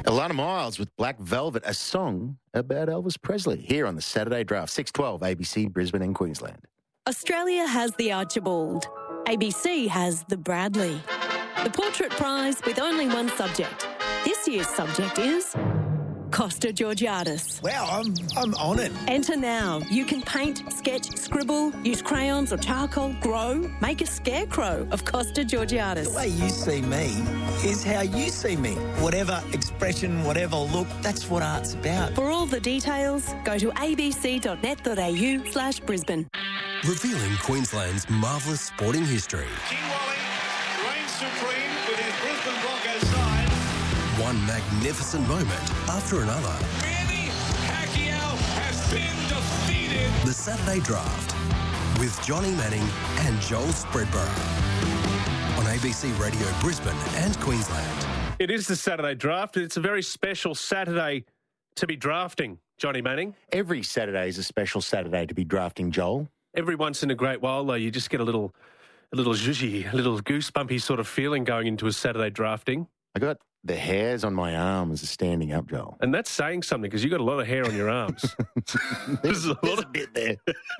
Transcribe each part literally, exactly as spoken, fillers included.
Alana Miles with Black Velvet, a song about Elvis Presley, here on the Saturday Draft, six twelve, A B C, Brisbane and Queensland. Australia has the Archibald. A B C has the Bradley. The Portrait Prize with only one subject. This year's subject is Costa Georgiadis. Wow, I'm I'm on it. Enter now. You can paint, sketch, scribble, use crayons or charcoal, grow, make a scarecrow of Costa Georgiadis. The way you see me is how you see me. Whatever expression, whatever look, that's what art's about. For all the details, go to abc.net.au slash Brisbane. Revealing Queensland's marvellous sporting history. King Wally reigns supreme with his Brisbane Broncos side. One magnificent moment after another. Manny Pacquiao has been defeated. The Saturday Draft with Johnny Manning and Joel Spreadborough on A B C Radio Brisbane and Queensland. It is the Saturday Draft. It's a very special Saturday to be drafting, Johnny Manning. Every Saturday is a special Saturday to be drafting, Joel. Every once in a great while, though, you just get a little, a little zhuzhy, a little goosebumpy sort of feeling going into a Saturday drafting. I got the hairs on my arms standing up, Joel. And that's saying something because you've got a lot of hair on your arms. There's, a lot of bit there.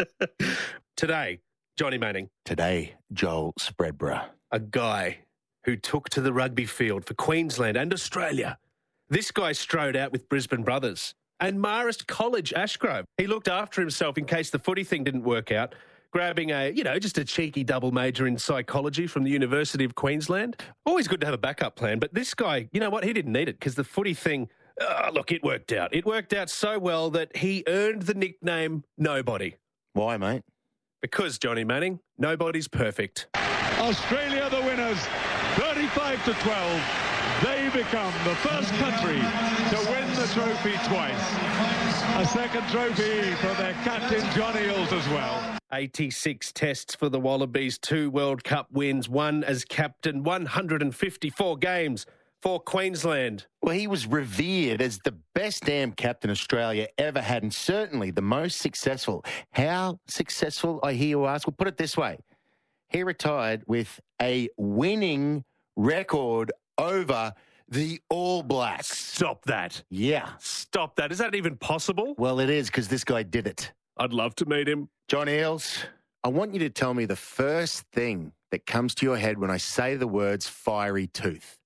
Today, Johnny Manning. Today, Joel Spreadborough. A guy who took to the rugby field for Queensland and Australia. This guy strode out with Brisbane Brothers and Marist College, Ashgrove. He looked after himself in case the footy thing didn't work out, grabbing a, you know, just a cheeky double major in psychology from the University of Queensland. Always good to have a backup plan, but this guy, you know what, he didn't need it because the footy thing, oh, look, it worked out. It worked out so well that he earned the nickname Nobody. Why, mate? Because, Johnny Manning, nobody's perfect. Australia the winners, thirty-five to twelve. They become the first country to win the trophy twice. A second trophy for their captain, John Eales, as well. eighty-six tests for the Wallabies, two World Cup wins, one as captain, one hundred fifty-four games for Queensland. Well, he was revered as the best damn captain Australia ever had, and certainly the most successful. How successful, I hear you ask? Well, put it this way. He retired with a winning record over the All Blacks. Stop that. Yeah. Stop that. Is that even possible? Well, it is, because this guy did it. I'd love to meet him. John Eales, I want you to tell me the first thing that comes to your head when I say the words fiery tooth.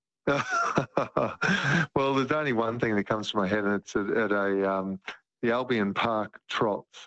Well, there's only one thing that comes to my head, and it's at, at a um, the Albion Park Trots.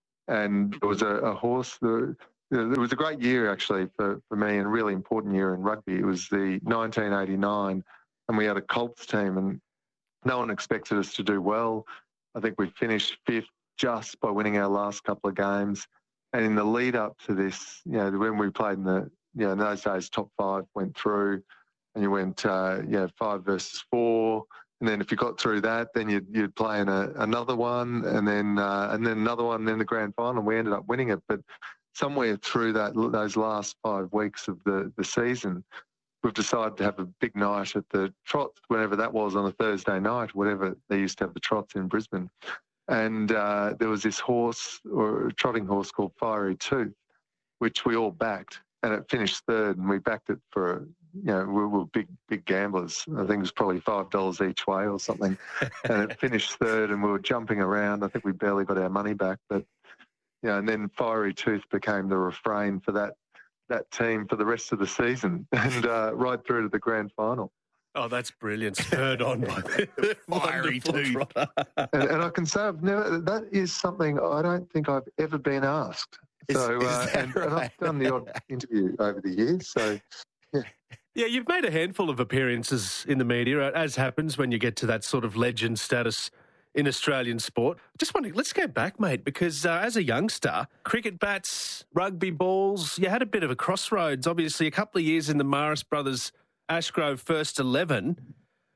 And there was a, a horse... The, It was a great year, actually, for, for me, and a really important year in rugby. It was the nineteen eighty-nine, and we had a Colts team, and no one expected us to do well. I think we finished fifth just by winning our last couple of games. And in the lead up to this, you know, when we played in the, you know, in those days, top five went through, and you went, uh, you know, five versus four. And then if you got through that, then you'd, you'd play in a, another one, and then uh, and then another one, and then the grand final. We ended up winning it, but somewhere through that those last five weeks of the, the season, we've decided to have a big night at the Trots, whenever that was, on a Thursday night, whatever they used to have the Trots in Brisbane. And uh, there was this horse, or a trotting horse, called Fiery Tooth, which we all backed, and it finished third, and we backed it for, you know, we were big, big gamblers. I think it was probably five dollars each way or something. And it finished third, and we were jumping around. I think we barely got our money back, but yeah, and then Fiery Tooth became the refrain for that that team for the rest of the season, and uh, right through to the grand final. Oh, that's brilliant. Spurred on by the Fiery Tooth. and, and I can say I've never, that is something I don't think I've ever been asked. Is, so, is uh, and, right? and I've done the odd interview over the years, so yeah. Yeah, you've made a handful of appearances in the media, as happens when you get to that sort of legend status in Australian sport. Just wondering, let's go back, mate, because uh, as a youngster, cricket bats, rugby balls, you had a bit of a crossroads. Obviously, a couple of years in the Marist Brothers Ashgrove first eleven,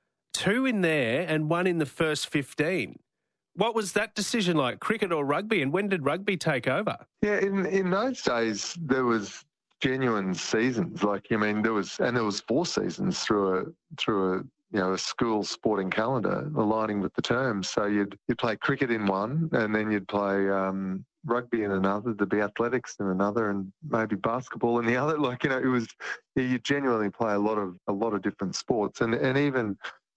two in there and one in the first fifteen. What was that decision like, cricket or rugby, and when did rugby take over? Yeah, in, in those days, there was genuine seasons. Like, I mean, there was, and there was four seasons through a, through a, you know, a school sporting calendar aligning with the terms. So you'd you'd play cricket in one, and then you'd play um, rugby in another. There'd be athletics in another, and maybe basketball in the other. Like, you know, it was, you genuinely play a lot of a lot of different sports, and and even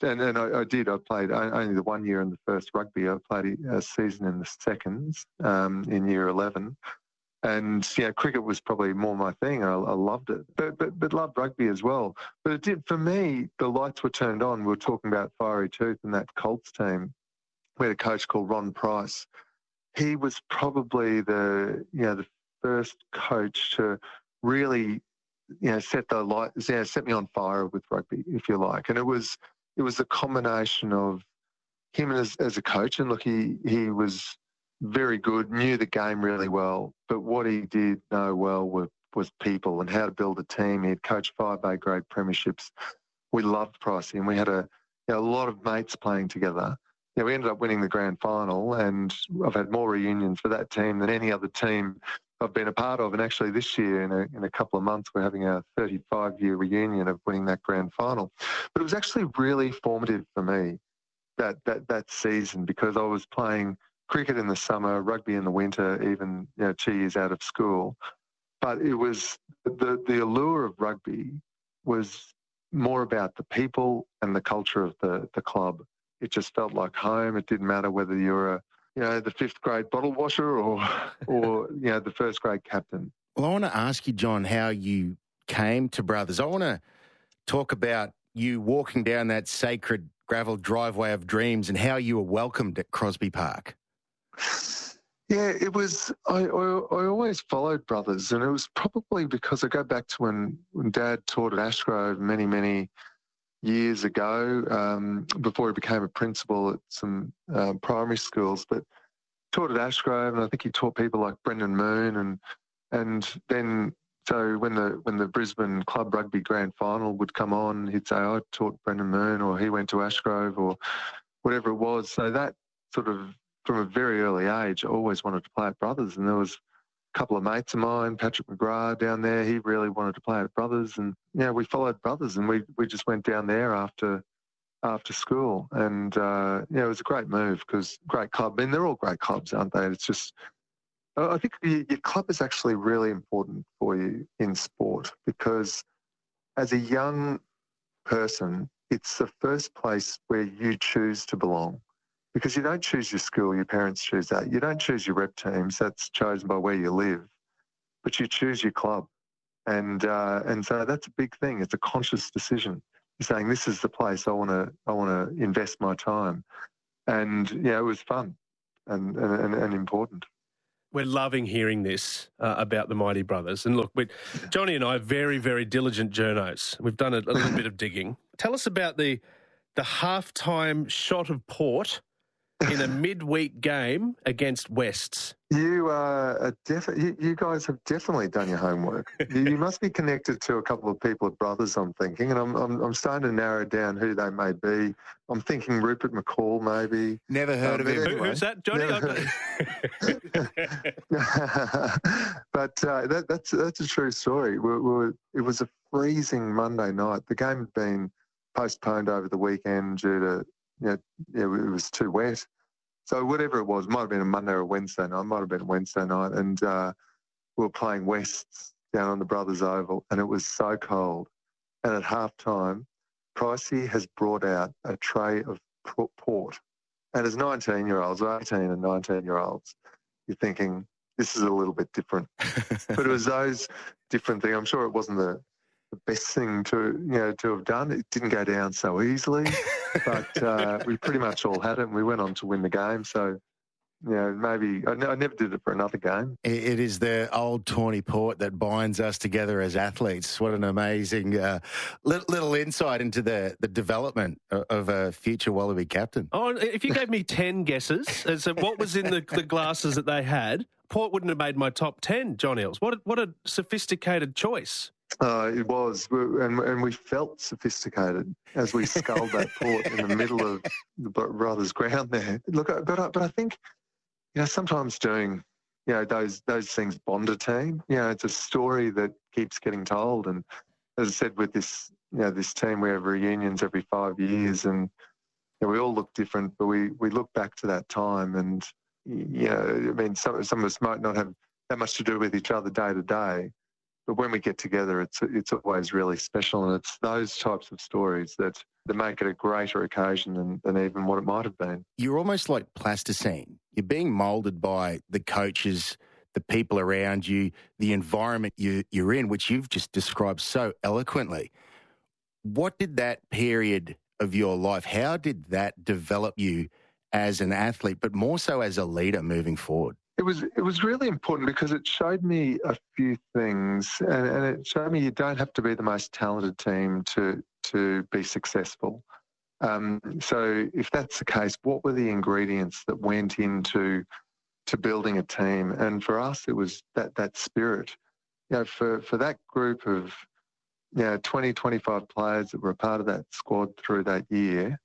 and, and I, I did. I played only the one year in the first rugby. I played a season in the seconds um, in year eleven. And, you know, cricket was probably more my thing. I, I loved it, but, but but loved rugby as well. But it did, for me, the lights were turned on. We were talking about Fiery Tooth and that Colts team. We had a coach called Ron Price. He was probably the, you know, the first coach to really, you know, set the lights, you know, set me on fire with rugby, if you like. And it was it was a combination of him as as a coach. And look, he he was very good, knew the game really well, but what he did know well was, was people and how to build a team. He had coached five A grade premierships. We loved Pricey, and we had a, you know, a lot of mates playing together. You know, we ended up winning the grand final, and I've had more reunions for that team than any other team I've been a part of. And actually this year, in a, in a couple of months, we're having our thirty-five year reunion of winning that grand final. But it was actually really formative for me, that that that season, because I was playing cricket in the summer, rugby in the winter, even, you know, two years out of school. But it was the the allure of rugby was more about the people and the culture of the the club. It just felt like home. It didn't matter whether you were a, you know, the fifth grade bottle washer or or you know, the first grade captain. Well, I want to ask you, John, how you came to Brothers. I want to talk about you walking down that sacred gravel driveway of dreams and how you were welcomed at Crosby Park. Yeah, it was, I, I, I always followed Brothers, and it was probably because I go back to when, when Dad taught at Ashgrove many, many years ago, um, before he became a principal at some uh, primary schools, but taught at Ashgrove, and I think he taught people like Brendan Moon, and and then so when the when the Brisbane Club Rugby Grand Final would come on, he'd say, I taught Brendan Moon, or he went to Ashgrove, or whatever it was. So that sort of, from a very early age, I always wanted to play at Brothers. And there was a couple of mates of mine, Patrick McGrath down there, he really wanted to play at Brothers. And, you know, we followed Brothers, and we, we just went down there after after school. And, uh, yeah, it was a great move, because great club. I mean, they're all great clubs, aren't they? It's just, I think your, your club is actually really important for you in sport, because as a young person, it's the first place where you choose to belong. Because you don't choose your school, your parents choose that. You don't choose your rep teams, that's chosen by where you live. But you choose your club. And uh, and so that's a big thing. It's a conscious decision. You're saying, this is the place I want to I want to invest my time. And, yeah, it was fun and, and, and important. We're loving hearing this uh, about the Mighty Brothers. And look, we, Johnny and I are very, very diligent journos. We've done a, a little bit of digging. Tell us about the the halftime shot of port in a midweek game against Wests. You uh, are defi- you, you guys have definitely done your homework. you, you must be connected to a couple of people at Brothers, I'm thinking, and I'm, I'm I'm starting to narrow down who they may be. I'm thinking Rupert McCall, maybe. Never heard um, of him. anyway, Who, who's that, Johnny? but uh, that, that's that's a true story. We, we, it was a freezing Monday night. The game had been postponed over the weekend due to, you know, it was too wet. So whatever it was, might have been a Monday or a Wednesday night, might have been a Wednesday night, and uh, we were playing Wests down on the Brothers Oval, and it was so cold. And at halftime, Pricey has brought out a tray of port. And as nineteen-year-olds, or eighteen and nineteen-year-olds, you're thinking, this is a little bit different. But it was those different things. I'm sure it wasn't the the best thing to, you know, to have done. It didn't go down so easily, but uh, we pretty much all had it, and we went on to win the game. So, you know, maybe I, I never did it for another game. It is the old tawny port that binds us together as athletes. What an amazing uh, little, little insight into the, the development of, of a future Wallaby captain. Oh, if you gave me ten guesses as to what was in the, the glasses that they had, port wouldn't have made my top ten, John Eales. What a, what a sophisticated choice. Uh, it was, and, and we felt sophisticated as we sculled that port in the middle of the Brothers ground there. Look, but I, but I think, you know, sometimes doing, you know, those those things bond a team. You know, it's a story that keeps getting told. And as I said, with this, you know, this team, we have reunions every five years, and you know, we all look different, but we we look back to that time, and you know, I mean, some some of us might not have that much to do with each other day to day. But when we get together, it's it's always really special, and it's those types of stories that to make it a greater occasion than, than even what it might have been. You're almost like plasticine. You're being moulded by the coaches, the people around you, the environment you, you're in, which you've just described so eloquently. What did that period of your life, how did that develop you as an athlete, but more so as a leader moving forward? It was it was really important because it showed me a few things, and, and it showed me you don't have to be the most talented team to to be successful. Um, so if that's the case, what were the ingredients that went into to building a team? And for us, it was that that spirit. You know, for for that group of you know twenty, twenty-five players that were a part of that squad through that year.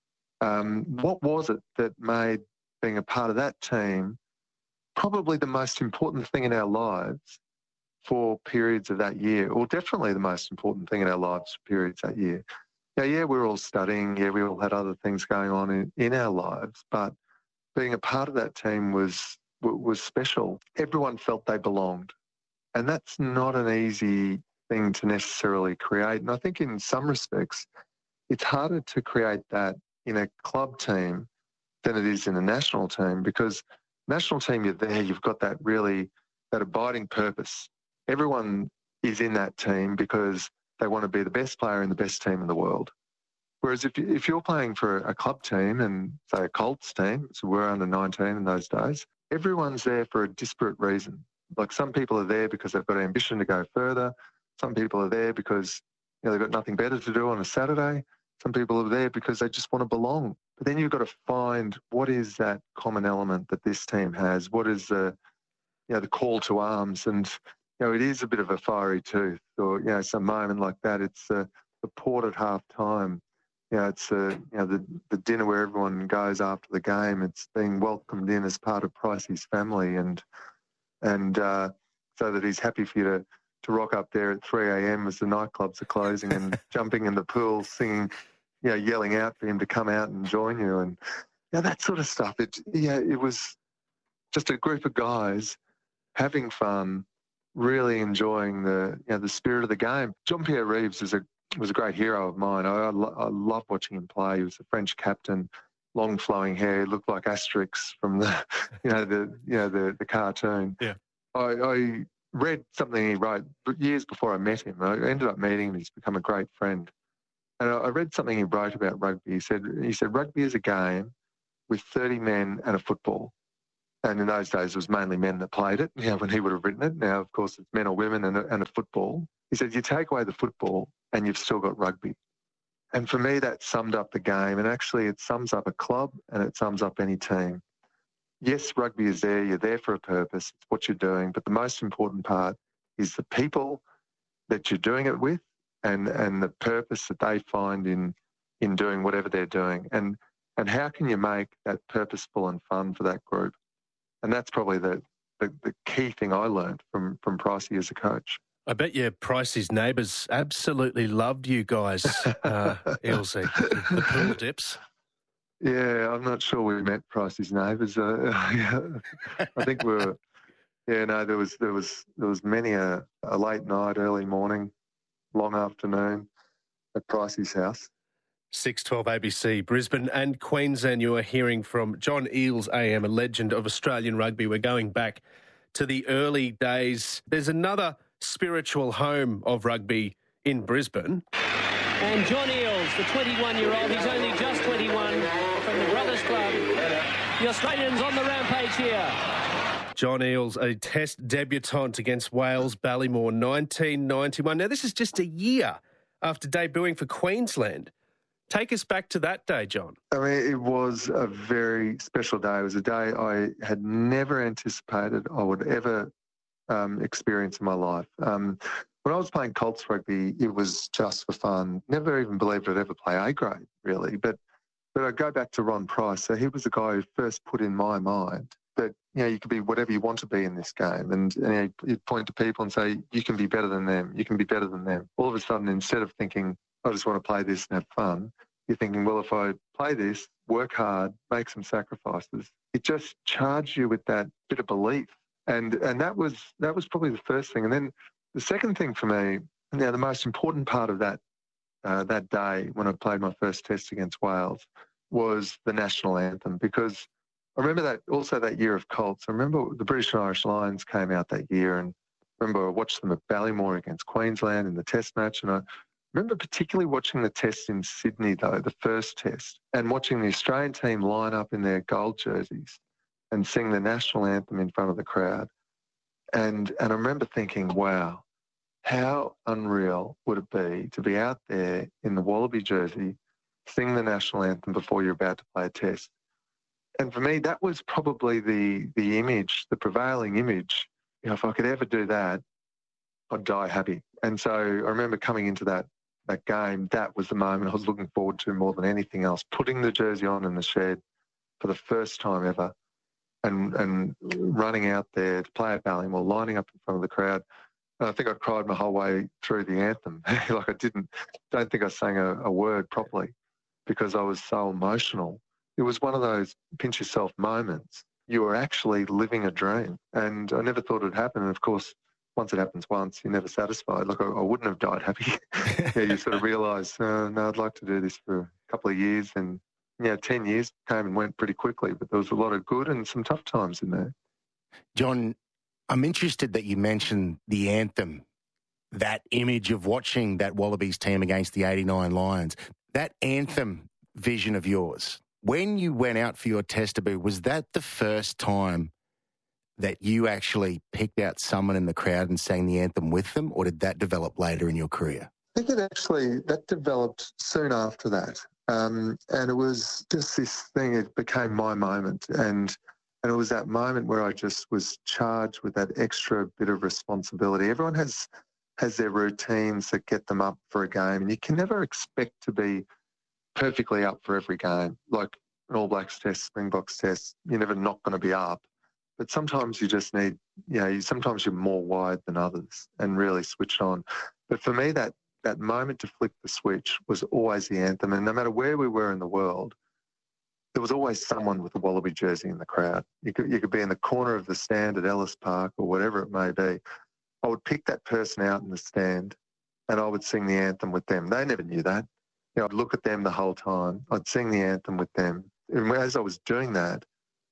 Um, what was it that made being a part of that team probably the most important thing in our lives for periods of that year, or definitely the most important thing in our lives for periods that year? Yeah, yeah, we were all studying. Yeah, we all had other things going on in, in our lives, but being a part of that team was was special. Everyone felt they belonged, and that's not an easy thing to necessarily create. And I think in some respects, it's harder to create that in a club team than it is in a national team, because national team, you're there, you've got that really, that abiding purpose. Everyone is in that team because they want to be the best player in the best team in the world. Whereas if, you, if you're playing for a club team and say a Colts team, so we're under nineteen in those days, everyone's there for a disparate reason. Like some people are there because they've got ambition to go further. Some people are there because you know, they've got nothing better to do on a Saturday. Some people are there because they just want to belong. But then you've got to find what is that common element that this team has. What is the, you know, the call to arms? And, you know, it is a bit of a fiery tooth, or, you know, some moment like that. It's uh, the port at half time. You know, it's uh, you know, the, the dinner where everyone goes after the game. It's being welcomed in as part of Pricey's family, and and uh, so that he's happy for you to, to rock up there at three a.m. as the nightclubs are closing and jumping in the pool, singing, you know, yelling out for him to come out and join you, and you know, that sort of stuff. It, yeah, it was just a group of guys having fun, really enjoying the, you know, the spirit of the game. Jean-Pierre Rives is a was a great hero of mine. I, I, lo- I love watching him play. He was a French captain, long flowing hair, looked like Asterix from the, you know, the you know the the cartoon. Yeah. I, I read something he wrote years before I met him. I ended up meeting him. He's become a great friend. And I read something he wrote about rugby. He said, he said, rugby is a game with thirty men and a football. And in those days, it was mainly men that played it, you know, when he would have written it. Now, of course, it's men or women and a, and a football. He said, you take away the football and you've still got rugby. And for me, that summed up the game. And actually, it sums up a club and it sums up any team. Yes, rugby is there. You're there for a purpose. It's what you're doing. But the most important part is the people that you're doing it with, and and the purpose that they find in in doing whatever they're doing, and and how can you make that purposeful and fun for that group? And that's probably the the, the key thing I learned from from Pricey as a coach. I bet you Pricey's neighbours absolutely loved you guys, uh, Eelsy, the pool dips. Yeah, I'm not sure we met Pricey's neighbours. Uh, yeah. I think we were. Yeah, no, there was there was there was many a, a late night, early morning, long afternoon at Pricey's house. six twelve A B C, Brisbane and Queensland. You are hearing from John Eales, A M, a legend of Australian rugby. We're going back to the early days. There's another spiritual home of rugby in Brisbane. And John Eales, the twenty-one-year-old, he's only just twenty-one, from the Brothers Club. The Australians on the rampage here. John Eales, a test debutant against Wales, Ballymore, nineteen ninety-one. Now, this is just a year after debuting for Queensland. Take us back to that day, John. I mean, it was a very special day. It was a day I had never anticipated I would ever um, experience in my life. Um, when I was playing Colts rugby, it was just for fun. Never even believed I'd ever play A grade, really. But but I go back to Ron Price. So he was the guy who first put in my mind that, you know, you can be whatever you want to be in this game. And, and he'd point to people and say, you can be better than them. You can be better than them. All of a sudden, instead of thinking, I just want to play this and have fun, you're thinking, well, if I play this, work hard, make some sacrifices, it just charged you with that bit of belief. And and that was that was probably the first thing. And then the second thing for me, you know, the most important part of that uh, that day when I played my first test against Wales was the national anthem, because I remember that also that year of Colts. I remember the British and Irish Lions came out that year, and I remember I watched them at Ballymore against Queensland in the test match, and I remember particularly watching the test in Sydney, though, the first test, and watching the Australian team line up in their gold jerseys and sing the national anthem in front of the crowd. And and I remember thinking, wow, how unreal would it be to be out there in the Wallaby jersey, sing the national anthem before you're about to play a test. And for me, that was probably the the image, the prevailing image. You know, if I could ever do that, I'd die happy. And so I remember coming into that that game, that was the moment I was looking forward to more than anything else, putting the jersey on in the shed for the first time ever and and running out there to play at Ballymore, lining up in front of the crowd. And I think I cried my whole way through the anthem. Like I didn't, don't think I sang a, a word properly because I was so emotional. It was one of those pinch yourself moments. You were actually living a dream. And I never thought it'd happen. And of course, once it happens once, you're never satisfied. Like I, I wouldn't have died happy. Yeah, you sort of realise, uh, no, I'd like to do this for a couple of years. And, yeah, ten years came and went pretty quickly, but there was a lot of good and some tough times in there. John, I'm interested that you mentioned the anthem, that image of watching that Wallabies team against the eighty-nine Lions. That anthem vision of yours, when you went out for your test debut, was that the first time that you actually picked out someone in the crowd and sang the anthem with them, or did that develop later in your career? I think it actually, that developed soon after that. Um, and it was just this thing, it became my moment. And and it was that moment where I just was charged with that extra bit of responsibility. Everyone has has their routines that get them up for a game, and you can never expect to be perfectly up for every game. Like an All Blacks test, Springboks test, you're never not going to be up. But sometimes you just need, you know, you, sometimes you're more wired than others and really switch on. But for me, that that moment to flick the switch was always the anthem. And no matter where we were in the world, there was always someone with a Wallaby jersey in the crowd. You could you could be in the corner of the stand at Ellis Park or whatever it may be. I would pick that person out in the stand and I would sing the anthem with them. They never knew that. You know, I'd look at them the whole time. I'd sing the anthem with them. And as I was doing that,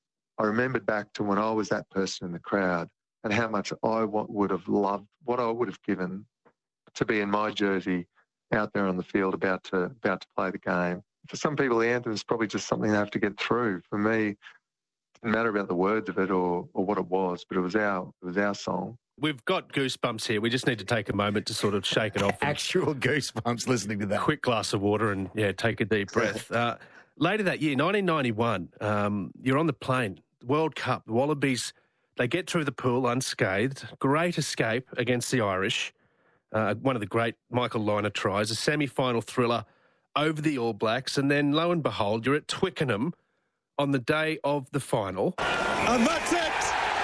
I remembered back to when I was that person in the crowd and how much I would have loved, what I would have given to be in my jersey out there on the field about to about to play the game. For some people, the anthem is probably just something they have to get through. For me, it didn't matter about the words of it or, or what it was, but it was our it was our song. We've got goosebumps here. We just need to take a moment to sort of shake it off. Actual goosebumps listening to that. Quick glass of water and, yeah, take a deep breath. Uh, later that year, nineteen ninety-one, um, you're on the plane, World Cup, the Wallabies, they get through the pool unscathed. Great escape against the Irish. Uh, one of the great Michael Lynagh tries, a semi-final thriller over the All Blacks, and then, lo and behold, you're at Twickenham on the day of the final. And that's it!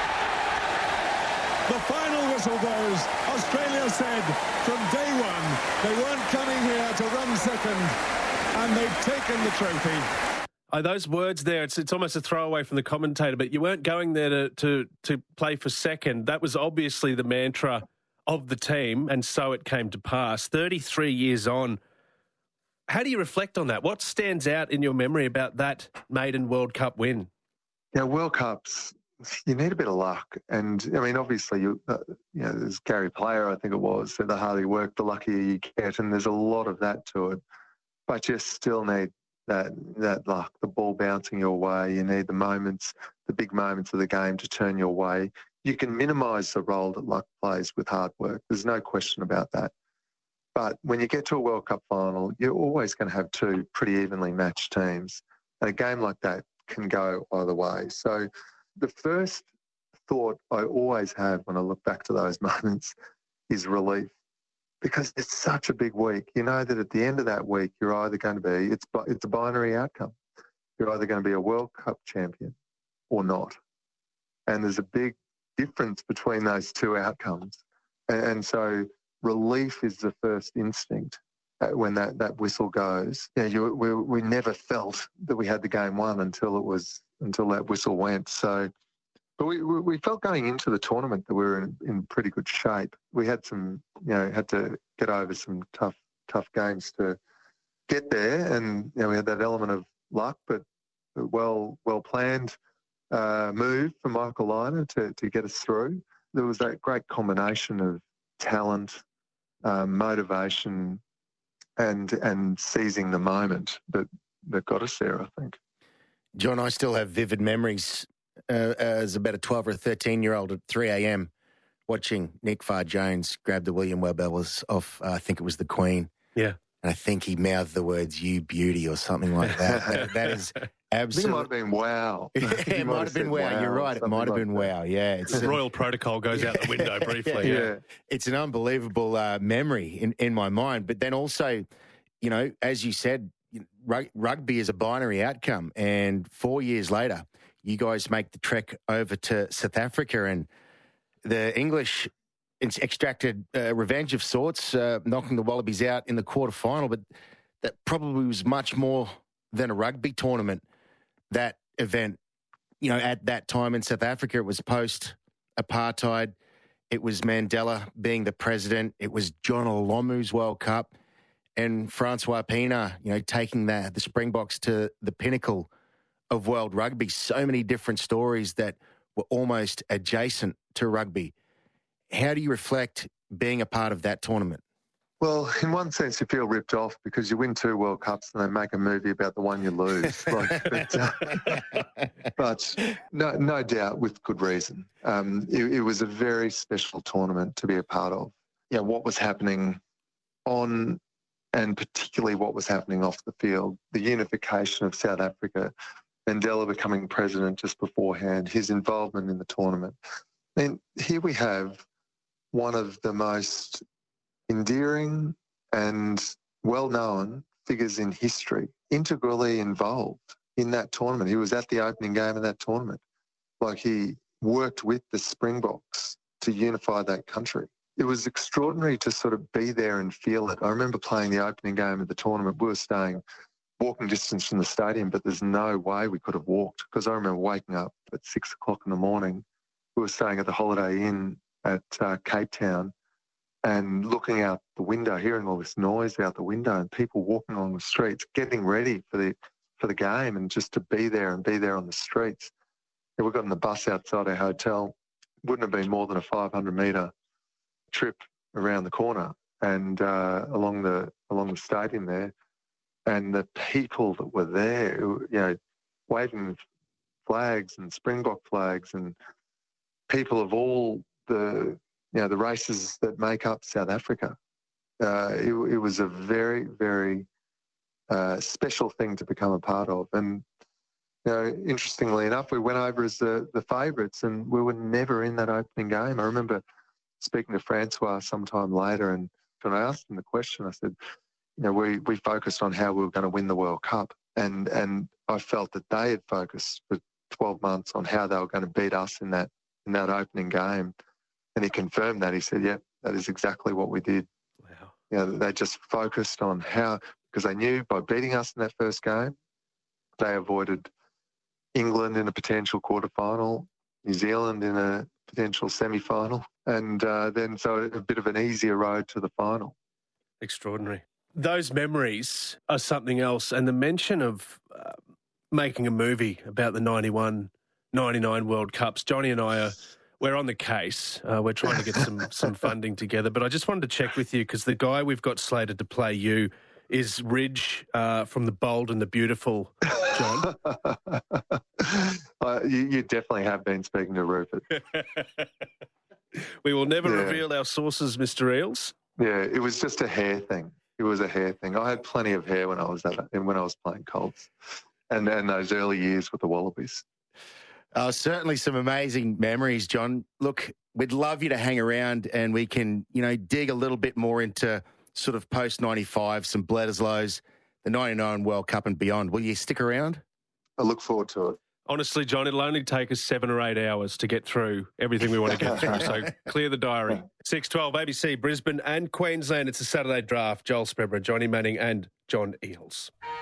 The final whistle goes. Australia said from day one they weren't coming here to run second, and they've taken the trophy. Oh, those words there, it's it's almost a throwaway from the commentator, but you weren't going there to, to, to play for second. That was obviously the mantra of the team, and so it came to pass. thirty-three years on, how do you reflect on that? What stands out in your memory about that maiden World Cup win? Yeah, World Cups, you need a bit of luck. And, I mean, obviously, you, uh, you know, there's Gary Player, I think it was, said the harder you work, the luckier you get, and there's a lot of that to it. But you still need that that luck, the ball bouncing your way. You need the moments, the big moments of the game to turn your way. You can minimise the role that luck plays with hard work. There's no question about that. But when you get to a World Cup final, you're always going to have two pretty evenly matched teams. And a game like that can go either way. So the first thought I always have when I look back to those moments is relief. Because it's such a big week. You know that at the end of that week, you're either going to be, it's, it's a binary outcome. You're either going to be a World Cup champion or not. And there's a big difference between those two outcomes. And, and so relief is the first instinct when that, that whistle goes. You know, you, we, we never felt that we had the game won until it was, until that whistle went. So, but we, we felt going into the tournament that we were in, in pretty good shape. We had some, you know, had to get over some tough tough games to get there. And, you know, we had that element of luck, but well, well planned uh, move from Michael Lynagh to, to get us through. There was that great combination of talent, uh, motivation, and and seizing the moment that, that got us there, I think. John, I still have vivid memories uh, as about a twelve or a thirteen-year-old at three a.m. watching Nick Farr-Jones grab the William Webb Ellis off, uh, I think it was the Queen. Yeah. And I think he mouthed the words, "you beauty," or something like that. that, that is absolutely... I think it might have been wow. Yeah, it might have been wow. wow. You're right. It might have been like wow. Yeah. It's Royal protocol goes out the window briefly. Yeah. yeah. It's an unbelievable uh, memory in, in my mind. But then also, you know, as you said, rugby is a binary outcome. And four years later, you guys make the trek over to South Africa, and the English extracted uh, revenge of sorts, uh, knocking the Wallabies out in the quarterfinal. But that probably was much more than a rugby tournament, that event. You know, at that time in South Africa, it was post-apartheid. It was Mandela being the president. It was John Olomu's World Cup. And Francois Pienaar, you know, taking the, the Springboks to the pinnacle of world rugby. So many different stories that were almost adjacent to rugby. How do you reflect being a part of that tournament? Well, in one sense, you feel ripped off because you win two World Cups and they make a movie about the one you lose. like, but uh, but no, no doubt with good reason. Um, it, it was a very special tournament to be a part of. You know, what was happening on, and particularly what was happening off the field, the unification of South Africa, Mandela becoming president just beforehand, his involvement in the tournament. And here we have one of the most endearing and well-known figures in history, integrally involved in that tournament. He was at the opening game of that tournament. Like, he worked with the Springboks to unify that country. It was extraordinary to sort of be there and feel it. I remember playing the opening game of the tournament. We were staying walking distance from the stadium, but there's no way we could have walked, because I remember waking up at six o'clock in the morning. We were staying at the Holiday Inn at uh, Cape Town, and looking out the window, hearing all this noise out the window, and people walking along the streets, getting ready for the for the game, and just to be there and be there on the streets. And we got in the bus outside our hotel. Wouldn't have been more than a five hundred metre trip around the corner and uh, along the along the stadium there, and the people that were there, you know, waving flags and Springbok flags, and people of all the you know the races that make up South Africa. Uh, it, it was a very, very uh, special thing to become a part of. And you know, interestingly enough, we went over as the, the favourites, and we were never in that opening game. I remember speaking to Francois sometime later, and when I asked him the question, I said, you know, we, we focused on how we were going to win the World Cup. And, and I felt that they had focused for twelve months on how they were going to beat us in that in that opening game. And he confirmed that. He said, yeah, that is exactly what we did. Wow. You know, they just focused on how, because they knew by beating us in that first game, they avoided England in a potential quarterfinal, New Zealand in a potential semi-final, and uh, then so a bit of an easier road to the final. Extraordinary. Those memories are something else, and the mention of uh, making a movie about the ninety-one ninety-nine World Cups. Johnny and I are we're on the case. Uh, we're trying to get some some funding together, but I just wanted to check with you, because the guy we've got slated to play you is Ridge uh, from The Bold and the Beautiful, John. uh, you, you definitely have been speaking to Rupert. We will never yeah. reveal our sources, Mister Eels. Yeah, it was just a hair thing. It was a hair thing. I had plenty of hair when I was at when I was playing Colts, and and those early years with the Wallabies. Uh, certainly some amazing memories, John. Look, we'd love you to hang around, and we can, you know, dig a little bit more into sort of post ninety-five, some Bledisloes, the ninety-nine World Cup and beyond. Will you stick around? I look forward to it. Honestly, John, it'll only take us seven or eight hours to get through everything we want to get through. So clear the diary. six twelve A B C, Brisbane and Queensland. It's a Saturday draft. Joel Spreadborough, Johnny Manning and John Eales.